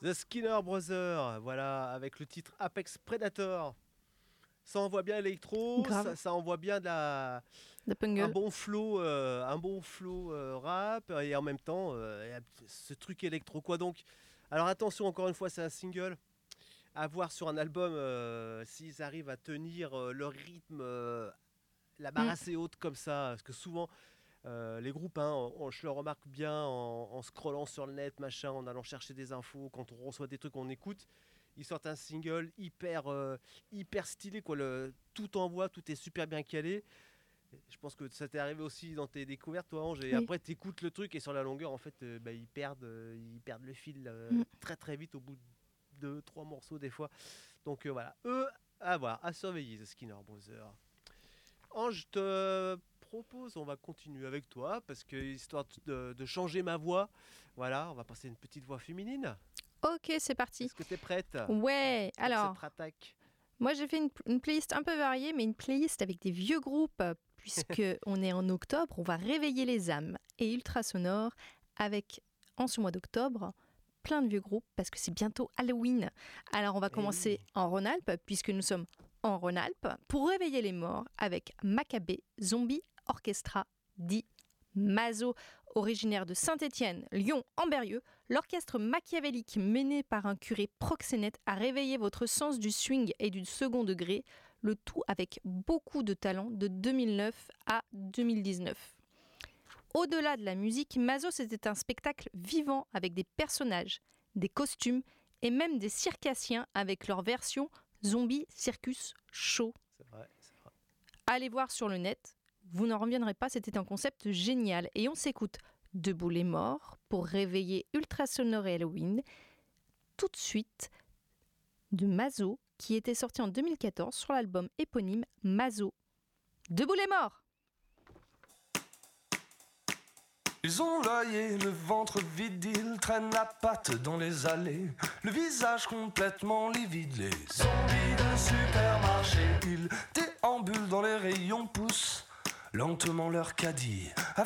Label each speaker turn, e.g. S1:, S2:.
S1: The Skinner Brothers, voilà, avec le titre Apex Predator. Ça envoie bien l'électro, ça envoie bien un bon flow, rap, et en même temps, ce truc électro. Quoi donc? Alors attention, encore une fois, c'est un single. À voir sur un album s'ils arrivent à tenir leur rythme, la barre assez haute comme ça. Parce que souvent, les groupes, je le remarque bien en scrollant sur le net, machin, en allant chercher des infos, quand on reçoit des trucs, on écoute. Ils sortent un single hyper stylé, quoi. Tout envoie, tout est super bien calé. Je pense que ça t'est arrivé aussi dans tes découvertes, toi, Ange. Et après, t'écoutes le truc et sur la longueur, en fait, ils perdent le fil très très vite au bout de 2-3 morceaux des fois. Donc voilà, eux, à voir, à surveiller, The Skinner Brothers. Ange, je te propose, on va continuer avec toi, parce que histoire de changer ma voix, voilà, on va passer une petite voix féminine.
S2: Ok, c'est parti.
S1: Est-ce que tu es prête?
S2: Ouais, alors,
S1: cette attaque.
S2: Moi j'ai fait une playlist un peu variée, mais une playlist avec des vieux groupes, puisque on est en octobre, on va réveiller les âmes. Et Ultrasonore, avec, en ce mois d'octobre, plein de vieux groupes, parce que c'est bientôt Halloween. Alors on va commencer en Rhône-Alpes, puisque nous sommes en Rhône-Alpes, pour réveiller les morts avec Maccabée Zombie Orchestra, dit Mazo. Originaire de Saint-Étienne, Lyon, Ambérieux, l'orchestre machiavélique mené par un curé proxénète a réveillé votre sens du swing et du second degré, le tout avec beaucoup de talent de 2009 à 2019. Au-delà de la musique, Mazo, c'était un spectacle vivant avec des personnages, des costumes et même des circassiens avec leur version Zombie Circus Show.
S1: C'est vrai.
S2: Allez voir sur le net, vous n'en reviendrez pas, c'était un concept génial. Et on s'écoute Debout les morts pour réveiller Ultrasonore et Halloween, tout de suite de Mazo, qui était sorti en 2014 sur l'album éponyme Mazo. Debout les morts!
S3: Ils ont l'œil et le ventre vide, ils traînent la patte dans les allées, le visage complètement livide, les zombies d'un supermarché. Ils déambulent dans les rayons, poussent lentement leur caddie.